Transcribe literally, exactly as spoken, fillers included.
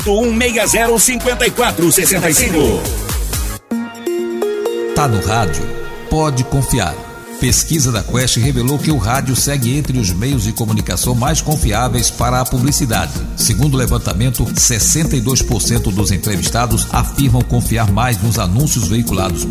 um seis zero cinco quatro seis cinco. Tá no rádio? Pode confiar. Pesquisa da Quest revelou que o rádio segue entre os meios de comunicação mais confiáveis para a publicidade. Segundo o levantamento, sessenta e dois por cento dos entrevistados afirmam confiar mais nos anúncios veiculados